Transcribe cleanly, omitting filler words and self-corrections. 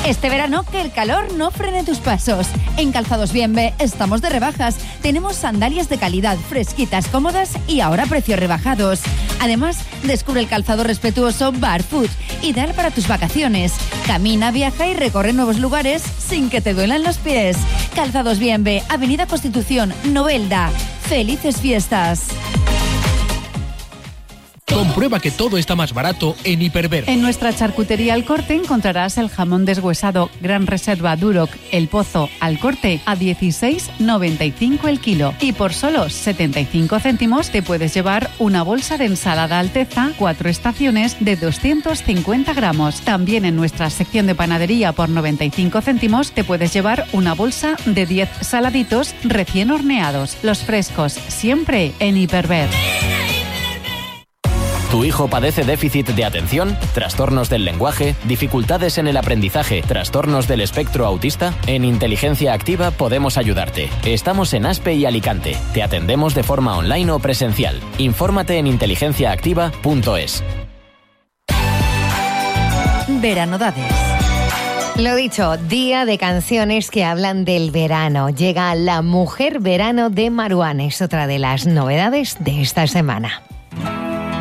Este verano, que el calor no frene tus pasos. En Calzados Bienve estamos de rebajas. Tenemos sandalias de calidad, fresquitas, cómodas y ahora precios rebajados. Además, descubre el calzado respetuoso Barefoot, ideal para tus vacaciones. Camina, viaja y recorre nuevos lugares sin que te duelan los pies. Calzados Bienve, Avenida Constitución, Novelda. ¡Felices fiestas! Comprueba que todo está más barato en Hiperver. En nuestra charcutería Al Corte encontrarás el jamón deshuesado Gran Reserva Duroc El Pozo Al Corte a 16,95 el kilo. Y por solo 75 céntimos te puedes llevar una bolsa de ensalada Alteza 4 estaciones de 250 gramos. También en nuestra sección de panadería por 95 céntimos te puedes llevar una bolsa de 10 saladitos recién horneados. Los frescos siempre en Hiperver. ¿Tu hijo padece déficit de atención, trastornos del lenguaje, dificultades en el aprendizaje, trastornos del espectro autista? En Inteligencia Activa podemos ayudarte. Estamos en Aspe y Alicante. Te atendemos de forma online o presencial. Infórmate en inteligenciaactiva.es. Veranodades. Lo dicho, día de canciones que hablan del verano. Llega La Mujer Verano de Maruán, es otra de las novedades de esta semana.